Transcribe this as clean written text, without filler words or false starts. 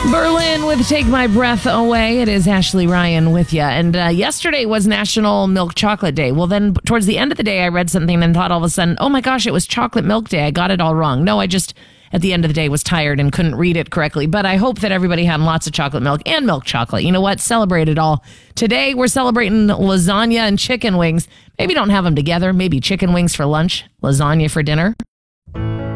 Berlin with Take My Breath Away. It is Ashley Ryan with you. And yesterday was National Milk Chocolate Day. Well, then towards the end of the day, I read something and thought all of a sudden, oh my gosh, it was Chocolate Milk Day. I got it all wrong. No, I just, at the end of the day, was tired and couldn't read it correctly. But I hope that everybody had lots of chocolate milk and milk chocolate. You know what? Celebrate it all. Today, we're celebrating lasagna and chicken wings. Maybe don't have them together. Maybe chicken wings for lunch, lasagna for dinner.